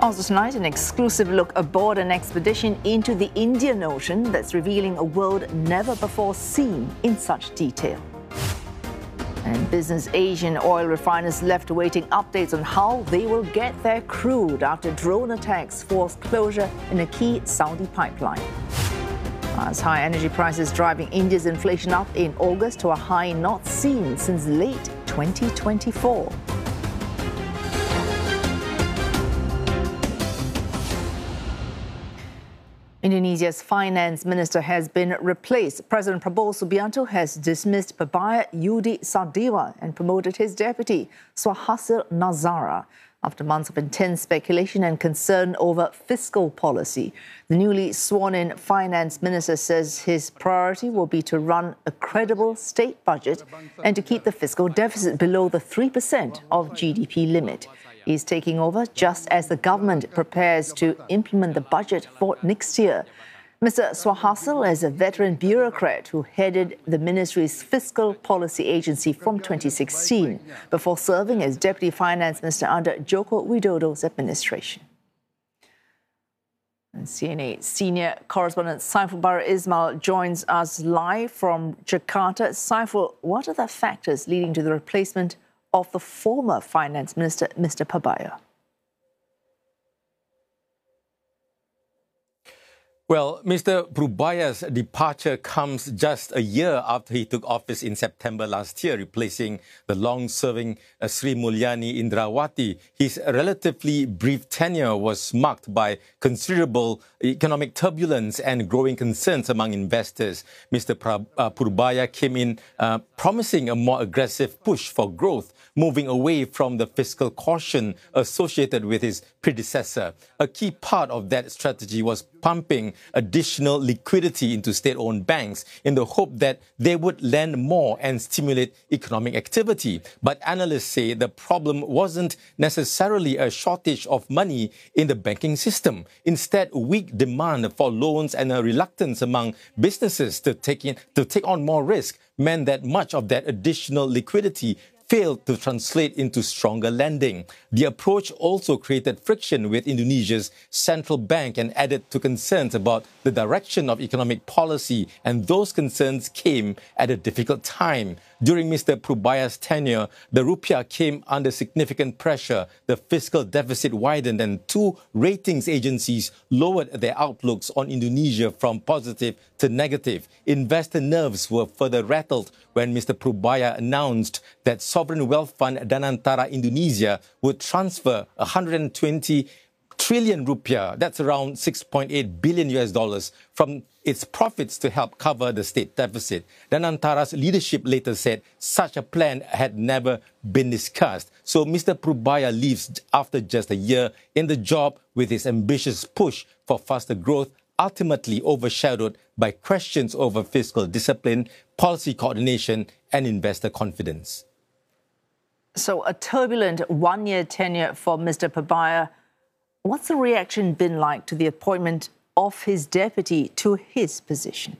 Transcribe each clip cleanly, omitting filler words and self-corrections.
Also tonight, an exclusive look aboard an expedition into the Indian Ocean that's revealing a world never before seen in such detail. And Business Asian oil refiners left awaiting updates on how they will get their crude after drone attacks forced closure in a key Saudi pipeline. As high energy prices driving India's inflation up in August to a high not seen since late 2024. Indonesia's finance minister has been replaced. President Prabowo Subianto has dismissed Pabaya Yudi Sadewa and promoted his deputy, Swahasil Nazara, after months of intense speculation and concern over fiscal policy. The newly sworn-in finance minister says his priority will be to run a credible state budget and to keep the fiscal deficit below the 3% of GDP limit. He's taking over just as the government prepares to implement the budget for next year. Mr. Swahasil is a veteran bureaucrat who headed the ministry's fiscal policy agency from 2016 before serving as deputy finance minister under Joko Widodo's administration. And CNA senior correspondent Saiful Bara Ismail joins us live from Jakarta. Saiful, what are the factors leading to the replacement of the former finance minister, Mr. Pabaya? Well, Mr. Purubaya's departure comes just a year after he took office in September last year, replacing the long-serving Sri Mulyani Indrawati. His relatively brief tenure was marked by considerable economic turbulence and growing concerns among investors. Mr. Purubaya came in promising a more aggressive push for growth, moving away from the fiscal caution associated with his predecessor. A key part of that strategy was pumping additional liquidity into state-owned banks in the hope that they would lend more and stimulate economic activity. But analysts say the problem wasn't necessarily a shortage of money in the banking system. Instead, weak demand for loans and a reluctance among businesses to take on more risk meant that much of that additional liquidity failed to translate into stronger lending. The approach also created friction with Indonesia's central bank and added to concerns about the direction of economic policy, and those concerns came at a difficult time. During Mr. Purubaya's tenure, the rupiah came under significant pressure, the fiscal deficit widened, and two ratings agencies lowered their outlooks on Indonesia from positive to negative. Investor nerves were further rattled when Mr. Purubaya announced that sovereign wealth fund Danantara Indonesia would transfer 120 trillion rupiah, that's around $6.8 billion, from its profits to help cover the state deficit. Danantara's leadership later said such a plan had never been discussed. So Mr. Purubaya leaves after just a year in the job with his ambitious push for faster growth, ultimately overshadowed by questions over fiscal discipline, policy coordination, and investor confidence. So a turbulent one-year tenure for Mr. Purubaya. What's the reaction been like to the appointment of his deputy to his position?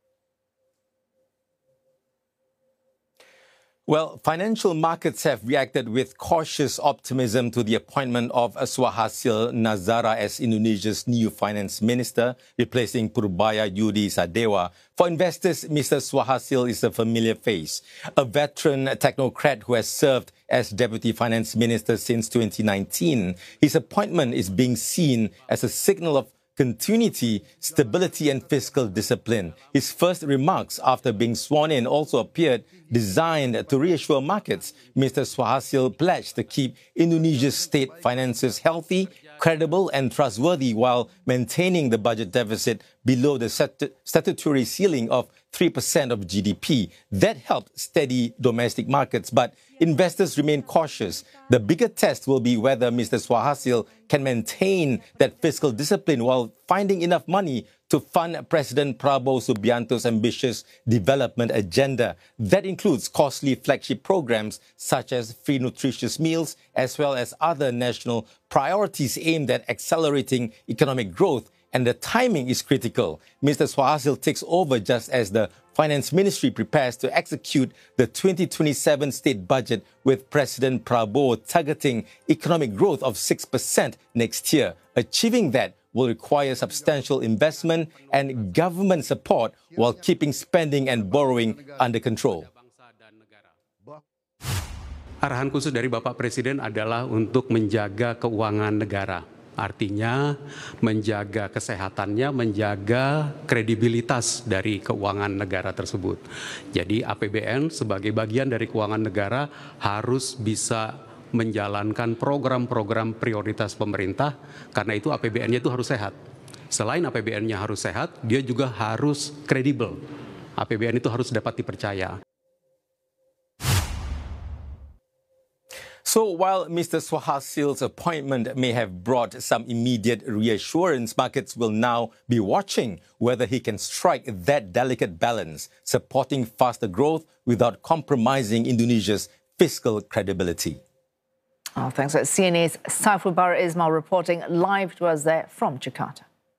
Well, financial markets have reacted with cautious optimism to the appointment of Swahasil Nazara as Indonesia's new finance minister, replacing Purubaya Yudi Sadewa. For investors, Mr. Swahasil is a familiar face, a veteran technocrat who has served as deputy finance minister since 2019. His appointment is being seen as a signal of continuity, stability, and fiscal discipline. His first remarks after being sworn in also appeared designed to reassure markets. Mr. Swahasil pledged to keep Indonesia's state finances healthy, credible, and trustworthy while maintaining the budget deficit below the statutory ceiling of 3% of GDP. That helped steady domestic markets, but investors remain cautious. The bigger test will be whether Mr. Swahasil can maintain that fiscal discipline while finding enough money to fund President Prabowo Subianto's ambitious development agenda. That includes costly flagship programs such as free nutritious meals, as well as other national priorities aimed at accelerating economic growth. And the timing is critical. Mr. Swahasil takes over just as the Finance Ministry prepares to execute the 2027 state budget with President Prabowo targeting economic growth of 6% next year. Achieving that will require substantial investment and government support while keeping spending and borrowing under control. Arahan khusus dari Bapak Presiden adalah untuk menjaga keuangan negara. Artinya menjaga kesehatannya, menjaga kredibilitas dari keuangan negara tersebut. Jadi APBN sebagai bagian dari keuangan negara harus bisa menjalankan program-program prioritas pemerintah, karena itu APBN-nya itu harus sehat. Selain APBN-nya harus sehat, dia juga harus kredibel. APBN itu harus dapat dipercaya. So while Mr. Swahasil's appointment may have brought some immediate reassurance, markets will now be watching whether he can strike that delicate balance, supporting faster growth without compromising Indonesia's fiscal credibility. Oh, thanks. CNA's Saiful Bara Ismail reporting live to us there from Jakarta.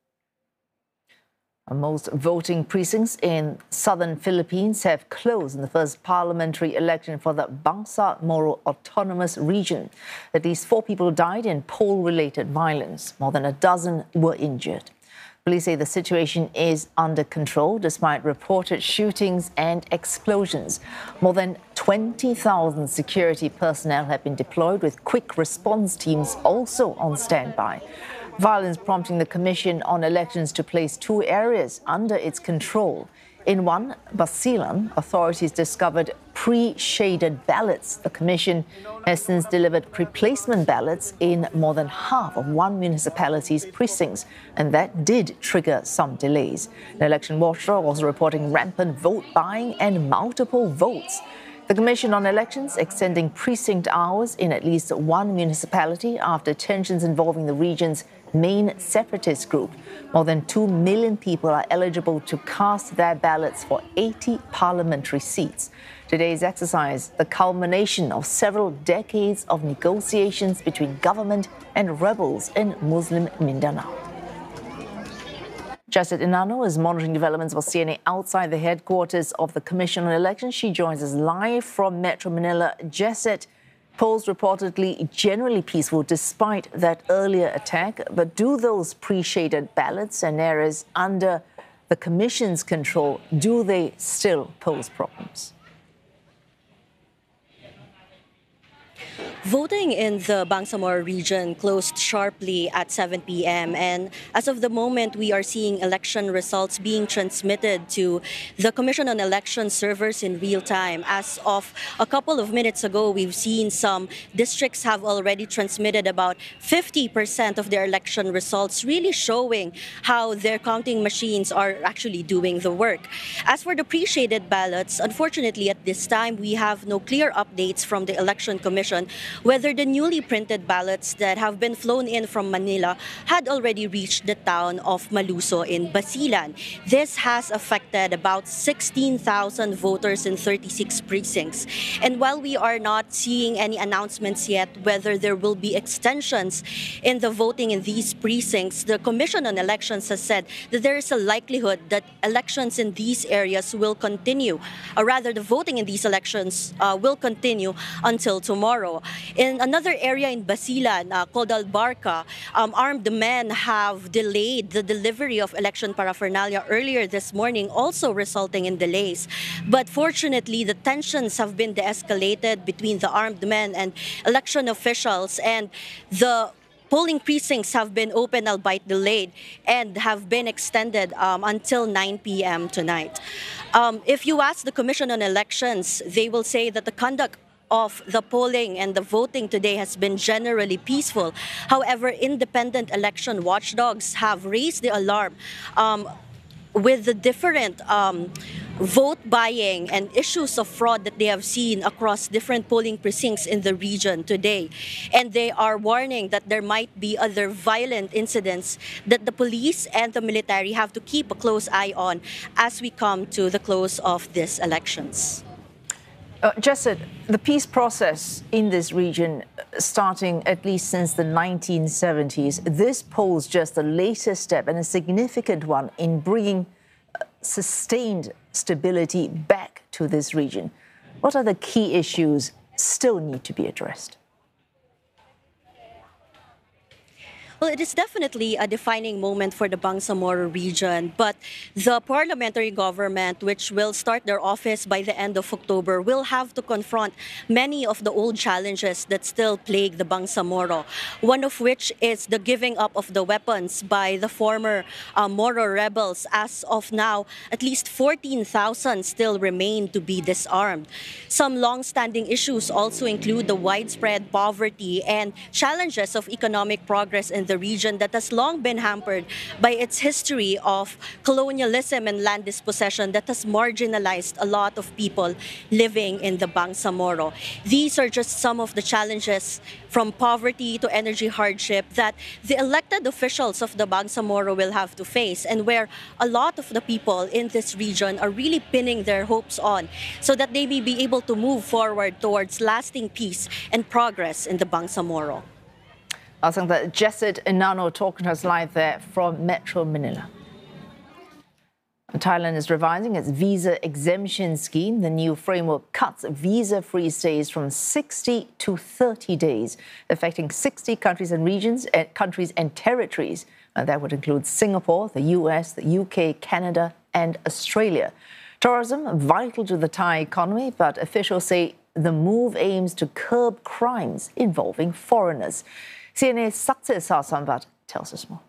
Most voting precincts in southern Philippines have closed in the first parliamentary election for the Bangsamoro Autonomous Region. At least 4 people died in poll-related violence. More than a dozen were injured. Police say the situation is under control despite reported shootings and explosions. More than 20,000 security personnel have been deployed with quick response teams also on standby. Violence prompting the Commission on Elections to place 2 areas under its control. In one, Basilan, authorities discovered pre-shaded ballots. The Commission has since delivered replacement ballots in more than half of one municipality's precincts, and that did trigger some delays. The election watchdog also reporting rampant vote buying and multiple votes. The Commission on Elections extending precinct hours in at least one municipality after tensions involving the region's main separatist group. More than 2 million people are eligible to cast their ballots for 80 parliamentary seats. Today's exercise, the culmination of several decades of negotiations between government and rebels in Muslim Mindanao. Jesset Inano is monitoring developments for CNA outside the headquarters of the Commission on Elections. She joins us live from Metro Manila. Jesset, polls reportedly generally peaceful despite that earlier attack. But do those pre-shaded ballots and areas under the Commission's control, do they still pose problems? Voting in the Bangsamoro region closed sharply at 7 p.m. and as of the moment, we are seeing election results being transmitted to the Commission on Elections servers in real time. As of a couple of minutes ago, we've seen some districts have already transmitted about 50% of their election results, really showing how their counting machines are actually doing the work. As for the pre-shaded ballots, unfortunately at this time, we have no clear updates from the Election Commission whether the newly printed ballots that have been flown in from Manila had already reached the town of Maluso in Basilan. This has affected about 16,000 voters in 36 precincts. And while we are not seeing any announcements yet whether there will be extensions in the voting in these precincts, the Commission on Elections has said that there is a likelihood that elections in these areas will continue, or rather the voting in these elections will continue until tomorrow. In another area in Basilan, called Albarca, armed men have delayed the delivery of election paraphernalia earlier this morning, also resulting in delays. But fortunately, the tensions have been de-escalated between the armed men and election officials, and the polling precincts have been open, albeit delayed, and have been extended until 9 p.m. tonight. If you ask the Commission on Elections, they will say that the conduct of the polling and the voting today has been generally peaceful. However, independent election watchdogs have raised the alarm with the different vote buying and issues of fraud that they have seen across different polling precincts in the region today. And they are warning that there might be other violent incidents that the police and the military have to keep a close eye on as we come to the close of these elections. Jesset, the peace process in this region, starting at least since the 1970s, this polls just the latest step and a significant one in bringing sustained stability back to this region? What are the key issues still need to be addressed? Well, it is definitely a defining moment for the Bangsamoro region, but the parliamentary government, which will start their office by the end of October, will have to confront many of the old challenges that still plague the Bangsamoro, one of which is the giving up of the weapons by the former Moro rebels. As of now, at least 14,000 still remain to be disarmed. Some long-standing issues also include the widespread poverty and challenges of economic progress in the region that has long been hampered by its history of colonialism and land dispossession that has marginalized a lot of people living in the Bangsamoro. These are just some of the challenges, from poverty to energy hardship, that the elected officials of the Bangsamoro will have to face, and where a lot of the people in this region are really pinning their hopes on, so that they may be able to move forward towards lasting peace and progress in the Bangsamoro. I think that Jessid Inano talking to us live there from Metro Manila. Thailand is revising its visa exemption scheme. The new framework cuts visa-free stays from 60 to 30 days, affecting 60 countries and regions, countries and territories. That would include Singapore, the US, the UK, Canada, and Australia. Tourism vital to the Thai economy, but officials say the move aims to curb crimes involving foreigners. CNA's Success Sambat tells us more.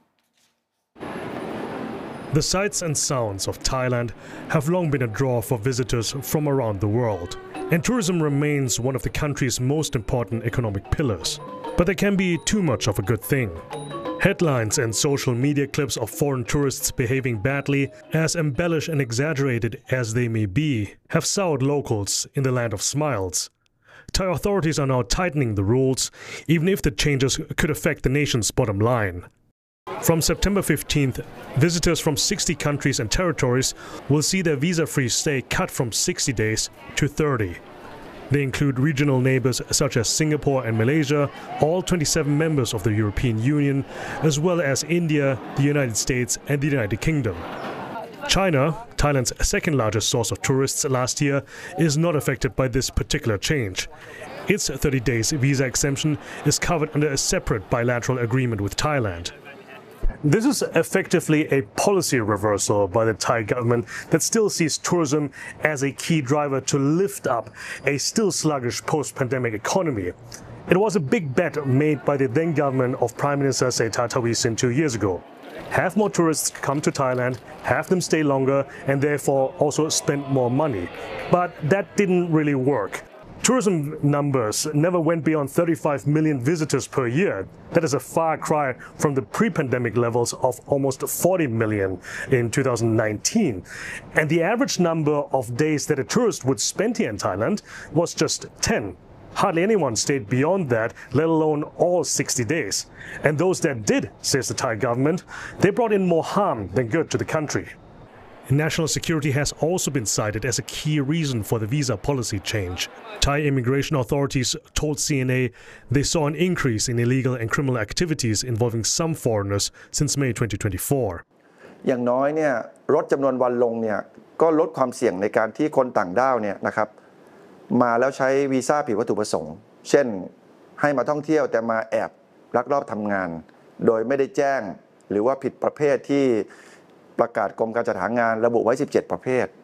The sights and sounds of Thailand have long been a draw for visitors from around the world, and tourism remains one of the country's most important economic pillars. But there can be too much of a good thing. Headlines and social media clips of foreign tourists behaving badly, as embellished and exaggerated as they may be, have soured locals in the land of smiles. Thai authorities are now tightening the rules, even if the changes could affect the nation's bottom line. From September 15th, visitors from 60 countries and territories will see their visa-free stay cut from 60 days to 30. They include regional neighbors such as Singapore and Malaysia, all 27 members of the European Union, as well as India, the United States and the United Kingdom. China, Thailand's second largest source of tourists last year, is not affected by this particular change. Its 30 days visa exemption is covered under a separate bilateral agreement with Thailand. This is effectively a policy reversal by the Thai government that still sees tourism as a key driver to lift up a still sluggish post-pandemic economy. It was a big bet made by the then government of Prime Minister Srettha Thavisin 2 years ago. Have more tourists come to Thailand, have them stay longer, and therefore also spend more money. But that didn't really work. Tourism numbers never went beyond 35 million visitors per year. That is a far cry from the pre-pandemic levels of almost 40 million in 2019. And the average number of days that a tourist would spend here in Thailand was just 10. Hardly anyone stayed beyond that, let alone all 60 days. And those that did, says the Thai government, they brought in more harm than good to the country. National security has also been cited as a key reason for the visa policy change. Thai immigration authorities told CNA they saw an increase in illegal and criminal activities involving some foreigners since May 2024. อย่างน้อยเนี่ยลดจำนวนวันลงเนี่ยก็ลดความเสี่ยงในการที่คนต่างด้าวเนี่ยนะครับมาแล้วใช้วีซ่าผิดวัตถุประสงค์เช่นให้มาท่องเที่ยวแต่มาแอบลักลอบทำงานโดยไม่ได้แจ้งหรือว่าผิดประเภทที่ประกาศกรมการจัดหางานระบุไว้17ประเภท